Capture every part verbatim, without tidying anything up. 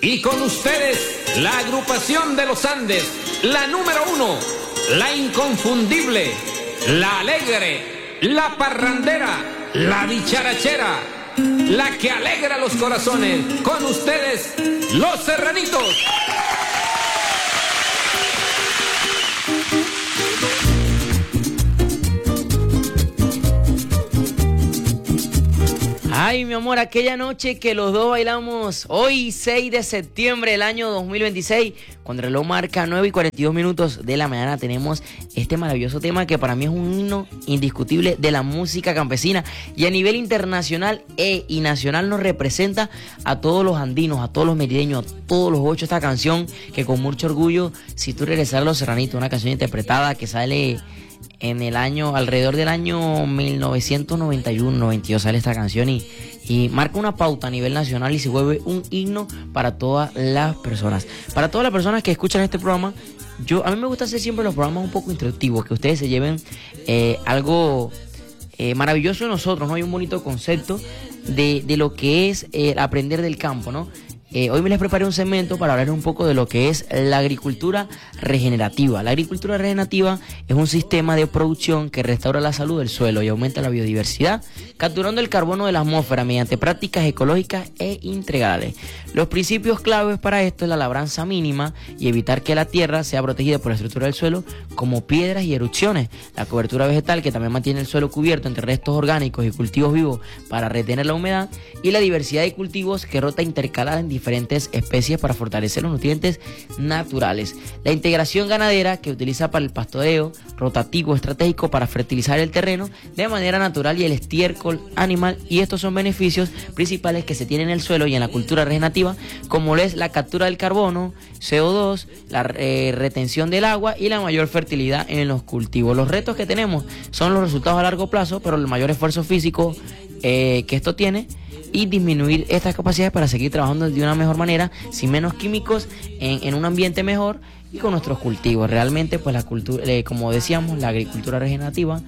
Y con ustedes, la agrupación de los Andes, la número uno, la inconfundible, la alegre, la parrandera, la dicharachera, la que alegra los corazones. Con ustedes, los Serranitos. Ay, mi amor, aquella noche que los dos bailamos hoy, seis de septiembre del año dos mil veintiséis, cuando el reloj marca nueve y cuarenta y dos minutos de la mañana, tenemos este maravilloso tema que para mí es un himno indiscutible de la música campesina y a nivel internacional e y nacional nos representa a todos los andinos, a todos los merideños, a todos los ocho. Esta canción que con mucho orgullo, Si tú regresar a los Serranitos, una canción interpretada que sale en el año, alrededor del año mil novecientos noventa y uno, noventa y dos sale esta canción y, y marca una pauta a nivel nacional y se vuelve un himno para todas las personas. Para todas las personas que escuchan este programa, yo a mí me gusta hacer siempre los programas un poco instructivos, que ustedes se lleven eh, algo eh, maravilloso de nosotros, ¿no? Hay un bonito concepto de, de lo que es eh, aprender del campo, ¿no? Eh, hoy me les preparé un segmento para hablar un poco de lo que es la agricultura regenerativa. La agricultura regenerativa es un sistema de producción que restaura la salud del suelo y aumenta la biodiversidad, capturando el carbono de la atmósfera mediante prácticas ecológicas e integrales. Los principios claves para esto es la labranza mínima y evitar que la tierra sea protegida por la estructura del suelo como piedras y erupciones, la cobertura vegetal que también mantiene el suelo cubierto entre restos orgánicos y cultivos vivos para retener la humedad y la diversidad de cultivos que rota intercalada en diferentes especies para fortalecer los nutrientes naturales. La integración ganadera que utiliza para el pastoreo rotativo estratégico para fertilizar el terreno de manera natural y el estiércol animal, y estos son beneficios principales que se tienen en el suelo y en la cultura regenerativa, como es la captura del carbono, C O dos, la eh, retención del agua y la mayor fertilidad en los cultivos. Los retos que tenemos son los resultados a largo plazo, pero el mayor esfuerzo físico eh, que esto tiene y disminuir estas capacidades para seguir trabajando de una mejor manera, sin menos químicos, en, en un ambiente mejor y con nuestros cultivos. Realmente, pues la cultura, eh, como decíamos, la agricultura regenerativa,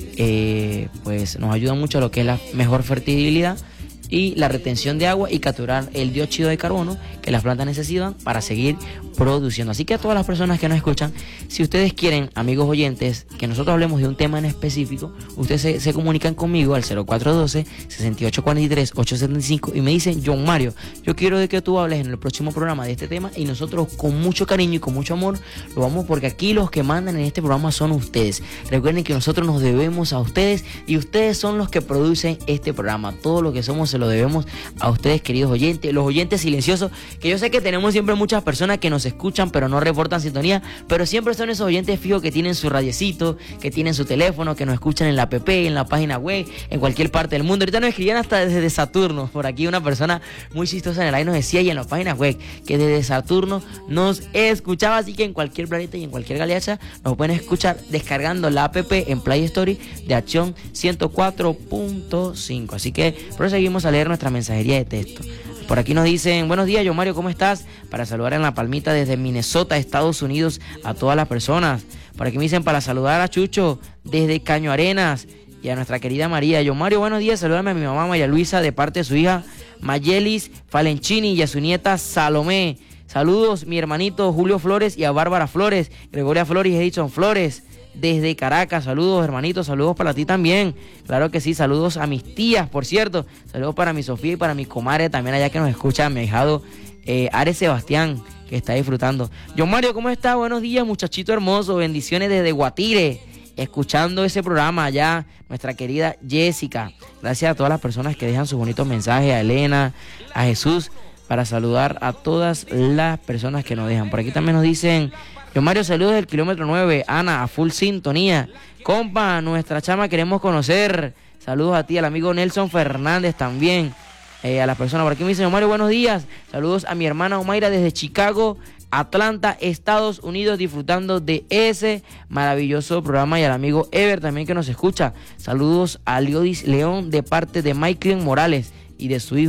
eh, pues nos ayuda mucho a lo que es la mejor fertilidad y la retención de agua y capturar el dióxido de carbono que las plantas necesitan para seguir produciendo. Así que a todas las personas que nos escuchan, si ustedes quieren, amigos oyentes, que nosotros hablemos de un tema en específico, ustedes se, se comunican conmigo al cero cuatro uno dos, seis ocho cuatro tres, ocho siete cinco y me dicen: John Mario, yo quiero de que tú hables en el próximo programa de este tema, y nosotros con mucho cariño y con mucho amor lo vamos, porque aquí los que mandan en este programa son ustedes. Recuerden que nosotros nos debemos a ustedes y ustedes son los que producen este programa. Todo lo que somos se lo debemos a ustedes, queridos oyentes, los oyentes silenciosos, que yo sé que tenemos siempre muchas personas que nos escuchan pero no reportan sintonía, pero siempre son esos oyentes fijos que tienen su radiecito, que tienen su teléfono, que nos escuchan en la app, en la página web, en cualquier parte del mundo. Ahorita nos escribían hasta desde Saturno, por aquí una persona muy chistosa en el aire nos decía, y en la página web, que desde Saturno nos escuchaba, así que en cualquier planeta y en cualquier galaxia nos pueden escuchar descargando la app en Play Store de Acción ciento cuatro punto cinco. Así que proseguimos a leer nuestra mensajería de texto. Por aquí nos dicen: buenos días, yo Mario, ¿cómo estás? Para saludar en la palmita desde Minnesota, Estados Unidos, a todas las personas. Por aquí me dicen para saludar a Chucho desde Caño Arenas y a nuestra querida María. Yo Mario, buenos días, salúdame a mi mamá María Luisa de parte de su hija Mayelis Falencini y a su nieta Salomé. Saludos mi hermanito Julio Flores y a Bárbara Flores, Gregoria Flores y Edison Flores desde Caracas. Saludos hermanitos, saludos para ti también, claro que sí. Saludos a mis tías, por cierto, saludos para mi Sofía y para mi comadre también allá que nos escucha, mi ahijado eh, Ares Sebastián, que está disfrutando. John Mario, ¿cómo estás? Buenos días, muchachito hermoso, bendiciones desde Guatire, escuchando ese programa allá, nuestra querida Jessica. Gracias a todas las personas que dejan sus bonitos mensajes, a Elena, a Jesús, para saludar a todas las personas que nos dejan. Por aquí también nos dicen: John Mario, saludos del kilómetro nueve, Ana, a full sintonía. Compa, nuestra chama queremos conocer. Saludos a ti, al amigo Nelson Fernández también. Eh, a las personas por aquí me dicen: John Mario, buenos días. Saludos a mi hermana Omaira desde Chicago, Atlanta, Estados Unidos, disfrutando de ese maravilloso programa, y al amigo Ever también que nos escucha. Saludos a Liodis León de parte de Michael Morales y de su hijo,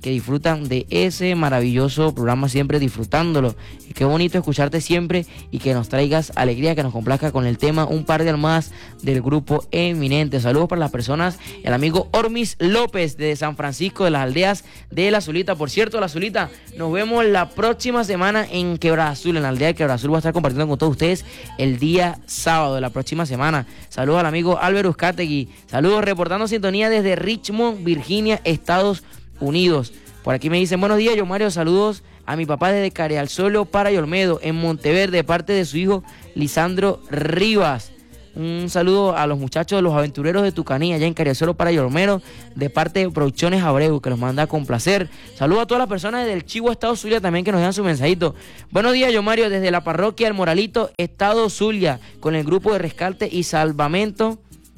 que disfrutan de ese maravilloso programa, siempre disfrutándolo. Y qué bonito escucharte siempre y que nos traigas alegría, que nos complazca con el tema Un par de almohadas del grupo Eminente. Saludos para las personas, el amigo Ormis López de San Francisco, de las aldeas de La Zulita. Por cierto, La Zulita, nos vemos la próxima semana en Quebrada Azul, en la aldea de Quebrada Azul. Voy a estar compartiendo con todos ustedes el día sábado de la próxima semana. Saludos al amigo Álvaro Uzcategui. Saludos, reportando sintonía desde Richmond, Virginia, Estados Unidos. Por aquí me dicen, buenos días, yo Mario, saludos a mi papá desde Carealsolo para Olmedo, en Monteverde, de parte de su hijo Lisandro Rivas. Un saludo a los muchachos de los aventureros de Tucanía, allá en Carealsolo para Olmedo, de parte de Producciones Abreu, que los manda con placer. Saludos a todas las personas del Chivo, Estado Zulia, también, que nos dan su mensajito. Buenos días, yo Mario, desde la parroquia El Moralito, Estado Zulia, con el grupo de rescate y salvamento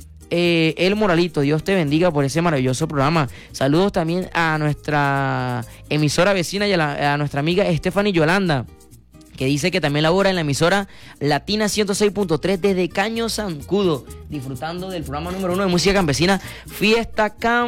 Eh, El Moralito. Dios te bendiga por ese maravilloso programa. Saludos también a nuestra emisora vecina y a, la, a nuestra amiga Stephanie Yolanda, que dice que también labora en la emisora Latina ciento seis punto tres desde Caño Zancudo, disfrutando del programa número uno de música campesina, Fiesta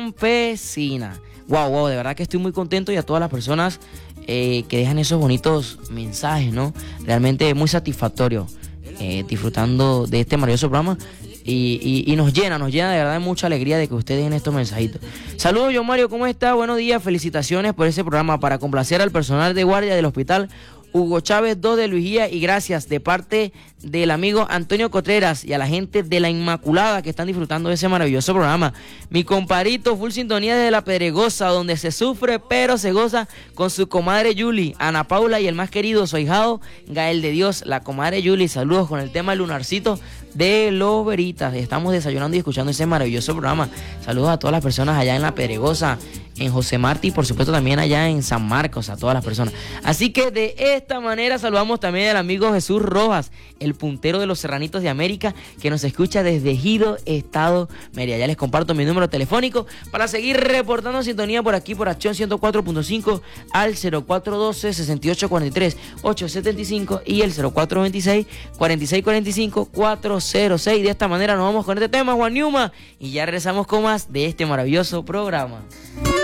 Campesina. Wow, wow, de verdad que estoy muy contento, y a todas las personas eh, que dejan esos bonitos mensajes, ¿no? Realmente es muy satisfactorio eh, disfrutando de este maravilloso programa. Y, y, y nos llena, nos llena de verdad de mucha alegría de que ustedes den estos mensajitos. Saludos, yo Mario, ¿cómo está? Buenos días, felicitaciones por ese programa, para complacer al personal de guardia del hospital Hugo Chávez dos de Luigía, y gracias de parte del amigo Antonio Contreras y a la gente de La Inmaculada que están disfrutando de ese maravilloso programa. Mi compadrito, full sintonía desde La Pedregosa, donde se sufre pero se goza con su comadre Yuli, Ana Paula y el más querido, su ahijado Gael de Dios, la comadre Yuli. Saludos con el tema Lunarcito de Los Veritas. Estamos desayunando y escuchando ese maravilloso programa. Saludos a todas las personas allá en La Pedregosa, en José Martí, y por supuesto también allá en San Marcos, a todas las personas. Así que de esta manera saludamos también al amigo Jesús Rojas, el puntero de los Serranitos de América, que nos escucha desde Ejido, Estado Mérida. Ya les comparto mi número telefónico para seguir reportando sintonía por aquí por Acción ciento cuatro punto cinco al cero cuatro uno dos, seis ocho cuatro tres, ocho siete cinco y el cero cuatro dos seis, cuatro seis cuatro cinco, cuatro cero seis. De esta manera nos vamos con este tema, Juan Newman, y ya regresamos con más de este maravilloso programa.